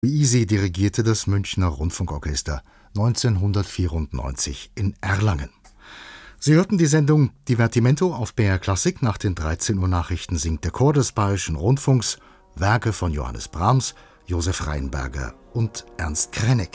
Luisi dirigierte das Münchner Rundfunkorchester 1994 in Erlangen. Sie hörten die Sendung Divertimento auf BR Klassik. Nach den 13 Uhr Nachrichten singt der Chor des Bayerischen Rundfunks Werke von Johannes Brahms, Josef Rheinberger und Ernst Krenek.